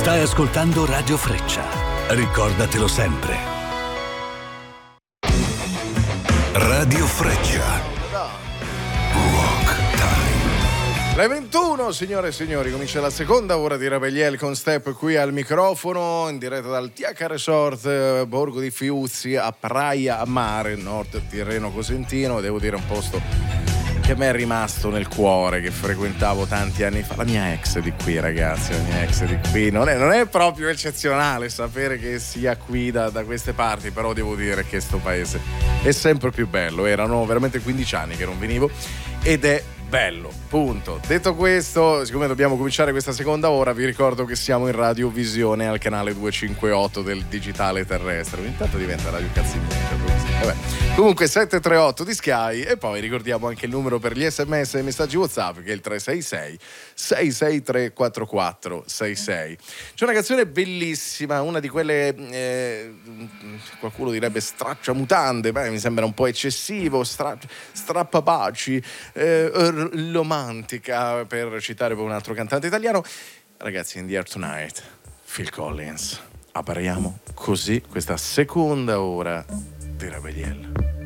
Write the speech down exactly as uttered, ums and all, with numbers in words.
Stai ascoltando Radio Freccia. Ricordatelo sempre. Radio Freccia. Rock Time. Le ventuno, signore e signori, comincia la seconda ora di Rabelliel con Step qui al microfono, in diretta dal T H Resort, Borgo di Fiuzzi, a Praia a Mare, nord Tirreno Cosentino. Devo dire un posto che mi è rimasto nel cuore, che frequentavo tanti anni fa. La mia ex di qui, ragazzi, la mia ex di qui. Non è, non è proprio eccezionale sapere che sia qui da, da queste parti, però devo dire che sto paese è sempre più bello. Erano veramente quindici anni che non venivo ed è bello, punto. Detto questo, siccome dobbiamo cominciare questa seconda ora, vi ricordo che siamo in radiovisione al canale duecentocinquantotto del digitale terrestre. Intanto diventa Radio Cazzignetta. Vabbè. Comunque sette tre otto di Sky, e poi ricordiamo anche il numero per gli sms e i messaggi WhatsApp, che è il tre sei sei sei sei tre quattro quattro sei sei. C'è una canzone bellissima, una di quelle eh, qualcuno direbbe stracciamutande, beh, mi sembra un po' eccessivo, stra, strappapaci, eh, romantica, per citare poi un altro cantante italiano. Ragazzi, In the Air Tonight, Phil Collins. Apriamo così questa seconda ora di Rabelliel.